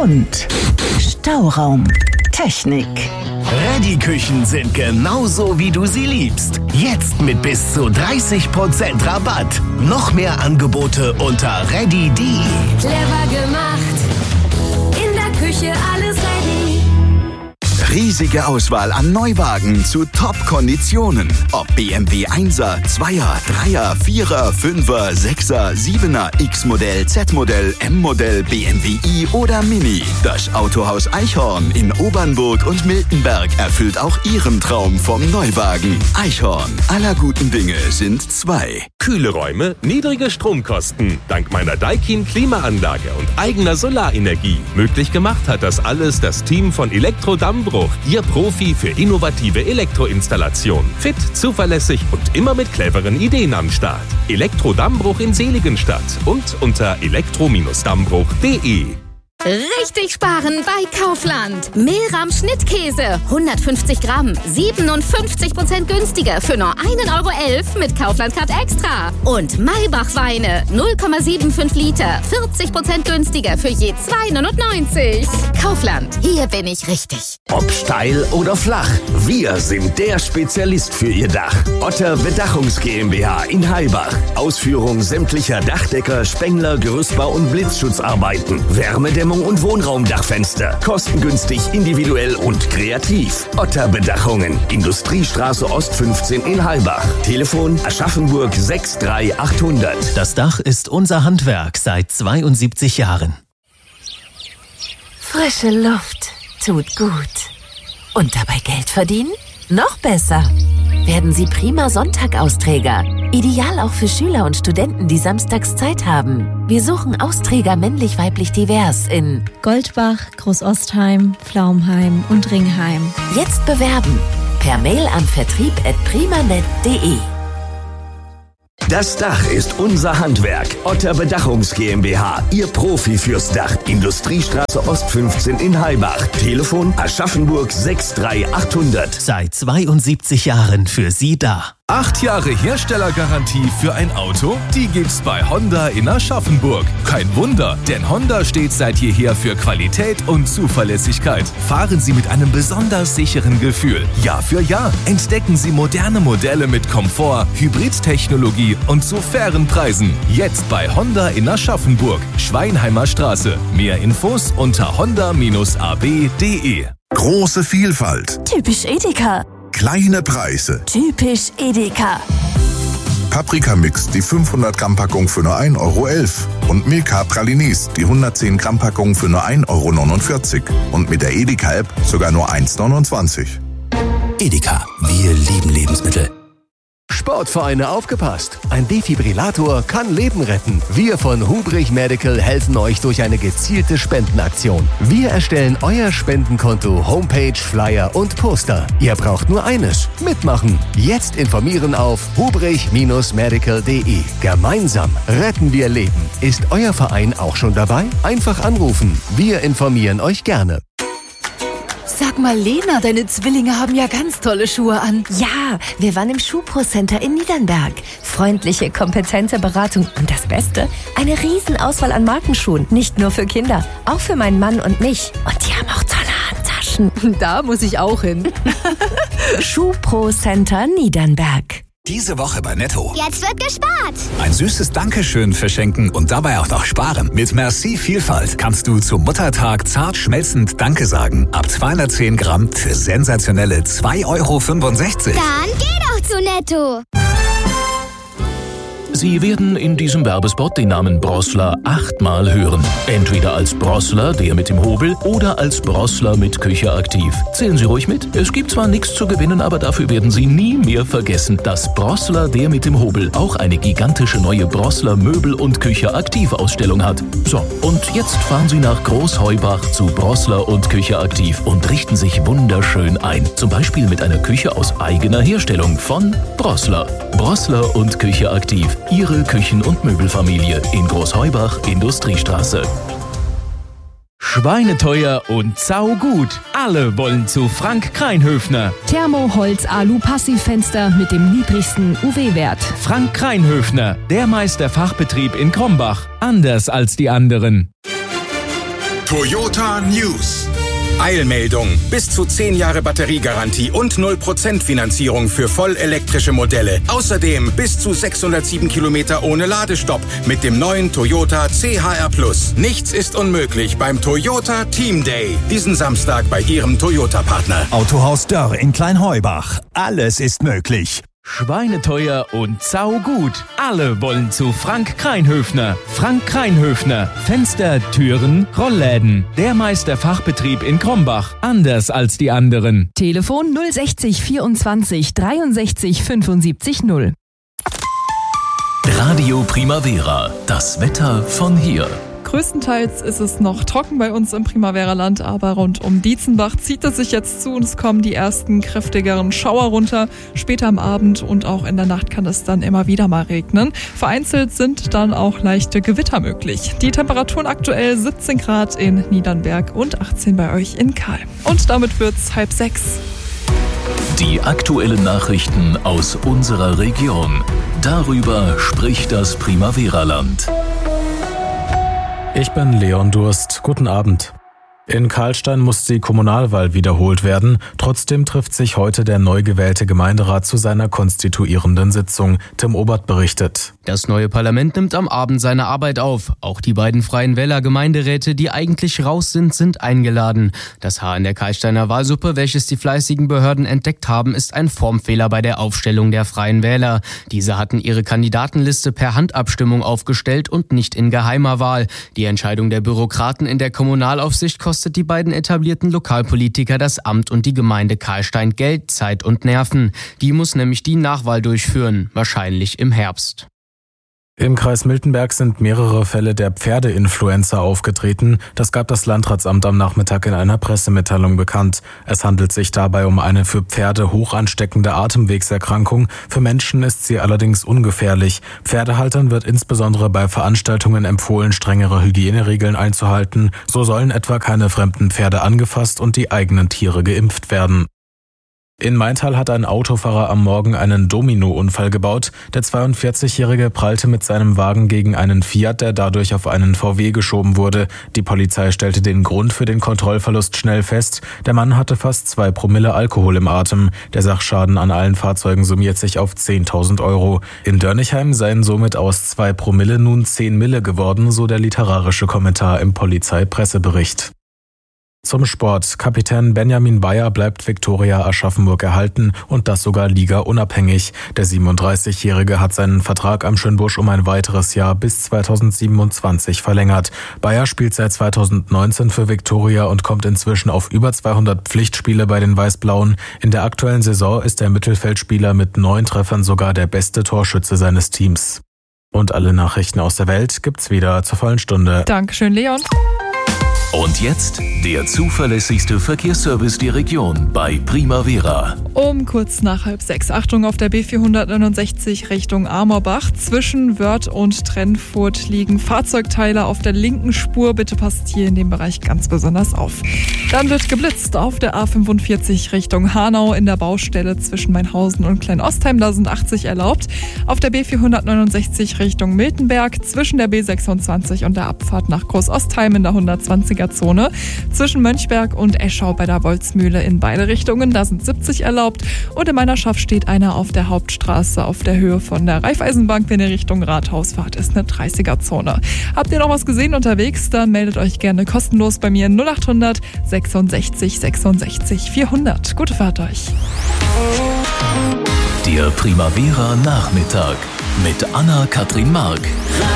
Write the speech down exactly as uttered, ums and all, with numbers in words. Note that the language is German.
und Stauraumtechnik. Ready-Küchen sind genauso, wie du sie liebst. Jetzt mit bis zu dreißig Prozent Rabatt. Noch mehr Angebote unter ready punkt de. Clever gemacht. In der Küche alles ready. Riesige Auswahl an Neuwagen zu Top-Konditionen. Ob B M W Einser, Zweier, Dreier, Vierer, Fünfer, Sechser, Siebener, X-Modell, Z-Modell, M-Modell, B M W i oder Mini. Das Autohaus Eichhorn in Obernburg und Miltenberg erfüllt auch Ihren Traum vom Neuwagen. Eichhorn, aller guten Dinge sind zwei. Kühle Räume, niedrige Stromkosten. Dank meiner Daikin Klimaanlage und eigener Solarenergie. Möglich gemacht hat das alles das Team von Elektro Dammbruch. Ihr Profi für innovative Elektroinstallation. Fit, zuverlässig und immer mit cleveren Ideen am Start. Elektro Dammbruch in Seligenstadt und unter elektro Dammbruch punkt de. Richtig sparen bei Kaufland. Mehlrahm Schnittkäse, hundertfünfzig Gramm, siebenundfünfzig Prozent günstiger für nur ein Euro elf mit Kaufland Card Extra. Und Maybach Weine, null Komma fünfundsiebzig Liter, vierzig Prozent günstiger für je zwei neunundneunzig. Kaufland, hier bin ich richtig. Ob steil oder flach, wir sind der Spezialist für Ihr Dach. Otter Bedachungs GmbH in Heilbach. Ausführung sämtlicher Dachdecker, Spengler, Gerüstbau und Blitzschutzarbeiten. Wärmedämmung und Wohnraumdachfenster. Kostengünstig, individuell und kreativ. Otter Bedachungen. Industriestraße Ost fünfzehn in Heilbach. Telefon Aschaffenburg sechs drei achthundert. Das Dach ist unser Handwerk seit zweiundsiebzig Jahren. Frische Luft tut gut. Und dabei Geld verdienen? Noch besser. Werden Sie prima Sonntag-Austräger. Ideal auch für Schüler und Studenten, die samstags Zeit haben. Wir suchen Austräger männlich-weiblich divers in Goldbach, Großostheim, Pflaumheim und Ringheim. Jetzt bewerben. Per Mail an vertrieb at primanet punkt de. Das Dach ist unser Handwerk. Otter Bedachungs GmbH. Ihr Profi fürs Dach. Industriestraße Ost fünfzehn in Heilbach. Telefon Aschaffenburg sechs drei achthundert. Seit zweiundsiebzig Jahren für Sie da. Acht Jahre Herstellergarantie für ein Auto? Die gibt's bei Honda in Aschaffenburg. Kein Wunder, denn Honda steht seit jeher für Qualität und Zuverlässigkeit. Fahren Sie mit einem besonders sicheren Gefühl. Jahr für Jahr entdecken Sie moderne Modelle mit Komfort, Hybridtechnologie und zu fairen Preisen. Jetzt bei Honda in Aschaffenburg, Schweinheimer Straße. Mehr Infos unter honda a b punkt de. Große Vielfalt. Typisch Edeka. Kleine Preise. Typisch Edeka. Paprikamix, die fünfhundert Gramm Packung für nur ein Euro elf. Und Milka Pralines, die hundertzehn Gramm Packung für nur ein Euro neunundvierzig. Und mit der Edeka-App sogar nur eins neunundzwanzig. Edeka, wir lieben Lebensmittel. Sportvereine aufgepasst! Ein Defibrillator kann Leben retten. Wir von Hubrich Medical helfen euch durch eine gezielte Spendenaktion. Wir erstellen euer Spendenkonto, Homepage, Flyer und Poster. Ihr braucht nur eines: mitmachen. Jetzt informieren auf hubrich medical punkt de. Gemeinsam retten wir Leben. Ist euer Verein auch schon dabei? Einfach anrufen. Wir informieren euch gerne. Sag mal, Lena, deine Zwillinge haben ja ganz tolle Schuhe an. Ja, wir waren im Schuhpro-Center in Niedernberg. Freundliche, kompetente Beratung und das Beste, eine Riesenauswahl an Markenschuhen. Nicht nur für Kinder, auch für meinen Mann und mich. Und die haben auch tolle Handtaschen. Da muss ich auch hin. Schuhpro-Center Niedernberg. Diese Woche bei Netto. Jetzt wird gespart. Ein süßes Dankeschön verschenken und dabei auch noch sparen. Mit Merci Vielfalt kannst du zum Muttertag zart schmelzend Danke sagen. Ab zweihundertzehn Gramm für sensationelle zwei Euro fünfundsechzig. Dann geh doch zu Netto. Sie werden in diesem Werbespot den Namen Brossler achtmal hören. Entweder als Brossler, der mit dem Hobel, oder als Brossler mit Küche aktiv. Zählen Sie ruhig mit. Es gibt zwar nichts zu gewinnen, aber dafür werden Sie nie mehr vergessen, dass Brossler, der mit dem Hobel, auch eine gigantische neue Brossler Möbel- und Küche aktiv Ausstellung hat. So, und jetzt fahren Sie nach Großheubach zu Brossler und Küche aktiv und richten sich wunderschön ein. Zum Beispiel mit einer Küche aus eigener Herstellung von Brossler. Brossler und Küche aktiv. Ihre Küchen- und Möbelfamilie in Großheubach, Industriestraße. Schweineteuer und saugut. Alle wollen zu Frank Kreinhöfner. Thermoholz-Alu-Passivfenster mit dem niedrigsten U V-Wert. Frank Kreinhöfner, der Meisterfachbetrieb in Krombach. Anders als die anderen. Toyota News. Eilmeldung. Bis zu zehn Jahre Batteriegarantie und null Prozent Finanzierung für vollelektrische Modelle. Außerdem bis zu sechshundertsieben Kilometer ohne Ladestopp mit dem neuen Toyota C H R Plus. Nichts ist unmöglich beim Toyota Team Day. Diesen Samstag bei Ihrem Toyota-Partner. Autohaus Dörr in Kleinheubach. Alles ist möglich. Schweineteuer und saugut. Alle wollen zu Frank Kreinhöfner. Frank Kreinhöfner. Fenster, Türen, Rollläden. Der Meisterfachbetrieb in Krombach. Anders als die anderen. Telefon null sechzig vierundzwanzig dreiundsechzig fünfundsiebzig null. Radio Primavera. Das Wetter von hier. Größtenteils ist es noch trocken bei uns im Primavera-Land, aber rund um Dietzenbach zieht es sich jetzt zu und es kommen die ersten kräftigeren Schauer runter. Später am Abend und auch in der Nacht kann es dann immer wieder mal regnen. Vereinzelt sind dann auch leichte Gewitter möglich. Die Temperaturen aktuell siebzehn Grad in Niedernberg und achtzehn bei euch in Kahl. Und damit wird's halb sechs. Die aktuellen Nachrichten aus unserer Region. Darüber spricht das Primavera-Land. Ich bin Leon Durst. Guten Abend. In Karlstein muss die Kommunalwahl wiederholt werden. Trotzdem trifft sich heute der neu gewählte Gemeinderat zu seiner konstituierenden Sitzung. Tim Obert berichtet. Das neue Parlament nimmt am Abend seine Arbeit auf. Auch die beiden Freien Wähler Gemeinderäte, die eigentlich raus sind, sind eingeladen. Das Haar in der Karlsteiner Wahlsuppe, welches die fleißigen Behörden entdeckt haben, ist ein Formfehler bei der Aufstellung der Freien Wähler. Diese hatten ihre Kandidatenliste per Handabstimmung aufgestellt und nicht in geheimer Wahl. Die Entscheidung der Bürokraten in der Kommunalaufsicht kostet kostet die beiden etablierten Lokalpolitiker das Amt und die Gemeinde Karlstein Geld, Zeit und Nerven. Die muss nämlich die Nachwahl durchführen, wahrscheinlich im Herbst. Im Kreis Miltenberg sind mehrere Fälle der Pferdeinfluenza aufgetreten. Das gab das Landratsamt am Nachmittag in einer Pressemitteilung bekannt. Es handelt sich dabei um eine für Pferde hoch ansteckende Atemwegserkrankung. Für Menschen ist sie allerdings ungefährlich. Pferdehaltern wird insbesondere bei Veranstaltungen empfohlen, strengere Hygieneregeln einzuhalten. So sollen etwa keine fremden Pferde angefasst und die eigenen Tiere geimpft werden. In Maintal hat ein Autofahrer am Morgen einen Domino-Unfall gebaut. Der zweiundvierzigjährige prallte mit seinem Wagen gegen einen Fiat, der dadurch auf einen V W geschoben wurde. Die Polizei stellte den Grund für den Kontrollverlust schnell fest. Der Mann hatte fast zwei Promille Alkohol im Atem. Der Sachschaden an allen Fahrzeugen summiert sich auf zehntausend Euro. In Dörnigheim seien somit aus zwei Promille nun zehn Mille geworden, so der literarische Kommentar im Polizeipressebericht. Zum Sport. Kapitän Benjamin Bayer bleibt Viktoria Aschaffenburg erhalten und das sogar ligaunabhängig. Der siebenunddreißigjährige hat seinen Vertrag am Schönbusch um ein weiteres Jahr bis zweitausendsiebenundzwanzig verlängert. Bayer spielt seit zweitausendneunzehn für Viktoria und kommt inzwischen auf über zweihundert Pflichtspiele bei den Weißblauen. In der aktuellen Saison ist der Mittelfeldspieler mit neun Treffern sogar der beste Torschütze seines Teams. Und alle Nachrichten aus der Welt gibt's wieder zur vollen Stunde. Dankeschön, Leon. Und jetzt der zuverlässigste Verkehrsservice der Region bei Primavera. Um kurz nach halb sechs. Achtung auf der B vierhundertneunundsechzig Richtung Amorbach. Zwischen Wörth und Trennfurt liegen Fahrzeugteile auf der linken Spur. Bitte passt hier in dem Bereich ganz besonders auf. Dann wird geblitzt auf der A fünfundvierzig Richtung Hanau in der Baustelle zwischen Mainhausen und Kleinostheim. Da sind achtzig erlaubt. Auf der B vierhundertneunundsechzig Richtung Miltenberg zwischen der B sechsundzwanzig und der Abfahrt nach Großostheim in der hundertzwanziger Zone. Zwischen Mönchberg und Eschau bei der Wolzmühle in beide Richtungen. Da sind siebzig erlaubt. Und in meiner Schaft steht einer auf der Hauptstraße auf der Höhe von der Raiffeisenbank. Wenn ihr Richtung Rathaus fahrt, ist eine dreißiger Zone. Habt ihr noch was gesehen unterwegs? Dann meldet euch gerne kostenlos bei mir null achthundert sechsundsechzig sechsundsechzig vierhundert. Gute Fahrt euch. Der Primavera Nachmittag mit Anna-Kathrin Mark.